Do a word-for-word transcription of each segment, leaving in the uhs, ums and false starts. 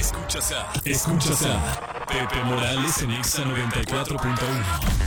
Escuchas a, escuchas a Pepe Morales en Exa noventa y cuatro punto uno.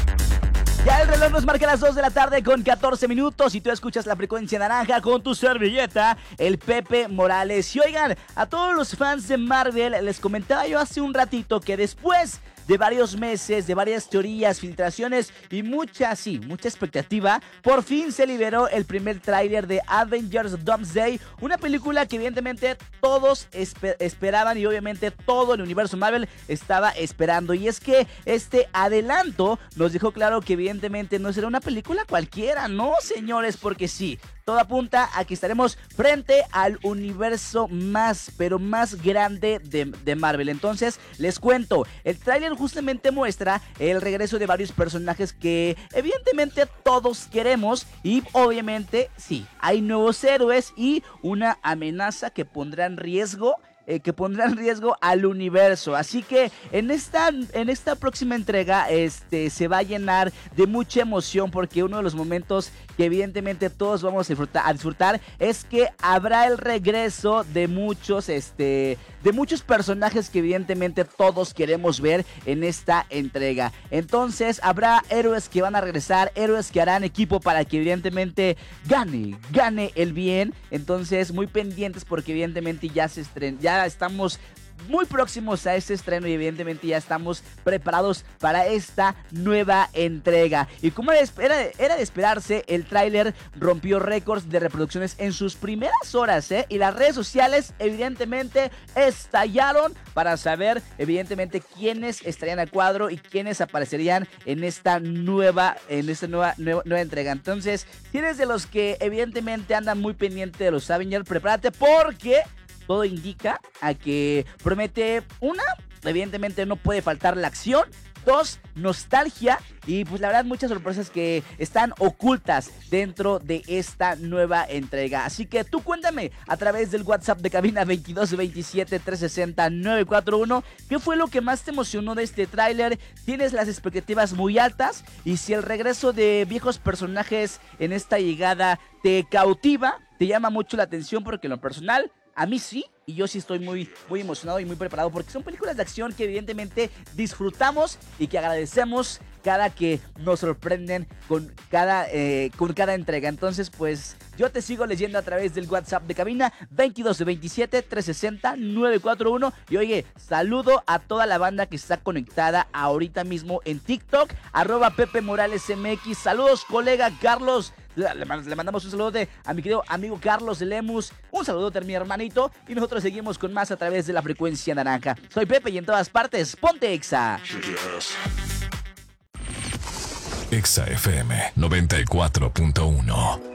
Ya el reloj nos marca las dos de la tarde con catorce minutos y tú escuchas la frecuencia naranja con tu servilleta, el Pepe Morales. Y oigan, a todos los fans de Marvel les comentaba yo hace un ratito que después de varios meses, de varias teorías, filtraciones y mucha, sí, mucha expectativa, por fin se liberó el primer tráiler de Avengers Doomsday, una película que evidentemente todos esper- esperaban y obviamente todo el universo Marvel estaba esperando. Y es que este adelanto nos dejó claro que evidentemente no será una película cualquiera, no señores, porque sí, todo apunta a que estaremos frente al universo más, pero más grande de, de Marvel. Entonces, les cuento, el tráiler justamente muestra el regreso de varios personajes que evidentemente todos queremos. Y obviamente, sí, hay nuevos héroes y una amenaza que pondrá en riesgo Eh, que pondrá en riesgo al universo. Así que en esta, en esta próxima entrega este, se va a llenar de mucha emoción, porque uno de los momentos que evidentemente todos vamos a disfrutar, a disfrutar es que habrá el regreso de muchos, este, de muchos personajes que evidentemente todos queremos ver en esta entrega. Entonces habrá héroes que van a regresar, héroes que harán equipo para que evidentemente gane, gane el bien. Entonces muy pendientes, porque evidentemente ya se estrena, ya estamos muy próximos a este estreno y evidentemente ya estamos preparados para esta nueva entrega. Y como era, era, era de esperarse, el tráiler rompió récords de reproducciones en sus primeras horas, ¿eh? Y las redes sociales evidentemente estallaron para saber evidentemente quiénes estarían a cuadro y quiénes aparecerían en esta nueva, en esta nueva, nueva, nueva entrega. Entonces, si eres de los que evidentemente andan muy pendiente de los Avengers, prepárate, porque todo indica a que promete, una, evidentemente no puede faltar la acción. Dos, nostalgia. Y pues la verdad muchas sorpresas que están ocultas dentro de esta nueva entrega. Así que tú cuéntame a través del WhatsApp de cabina veintidós veintisiete trescientos sesenta novecientos cuarenta y uno qué fue lo que más te emocionó de este tráiler. ¿Tienes las expectativas muy altas? Y si el regreso de viejos personajes en esta llegada te cautiva, te llama mucho la atención, porque en lo personal a mí sí, y yo sí estoy muy, muy emocionado y muy preparado, porque son películas de acción que evidentemente disfrutamos y que agradecemos cada que nos sorprenden con cada, eh, con cada entrega. Entonces, pues, yo te sigo leyendo a través del WhatsApp de cabina veintidós veintisiete trescientos sesenta novecientos cuarenta y uno. Y oye, saludo a toda la banda que está conectada ahorita mismo en TikTok, arroba Pepe Morales M X. Saludos, colega Carlos. Le, le mandamos un saludo a mi querido amigo Carlos Lemus. Un saludo a mi hermanito. Y nosotros seguimos con más a través de la frecuencia naranja. Soy Pepe y en todas partes, ponte Exa. Exa F M noventa y cuatro punto uno.